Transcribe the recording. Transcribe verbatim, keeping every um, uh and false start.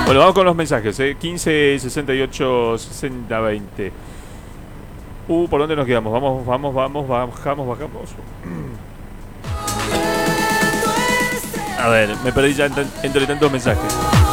Bueno, vamos con los mensajes, ¿eh? quince, sesenta y ocho, sesenta, veinte. Uh, ¿por dónde nos quedamos? Vamos, vamos, vamos, bajamos, bajamos. A ver, me perdí ya entre tantos mensajes.